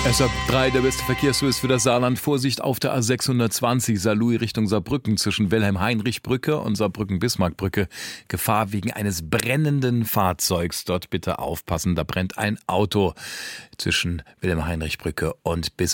SR3, der beste Verkehrsservice für das Saarland. Vorsicht auf der A620 Saarlouis Richtung Saarbrücken zwischen Wilhelm-Heinrich-Brücke und Saarbrücken-Bismarck-Brücke. Gefahr wegen eines brennenden Fahrzeugs. Dort bitte aufpassen, da brennt ein Auto zwischen Wilhelm-Heinrich-Brücke und Bismarck.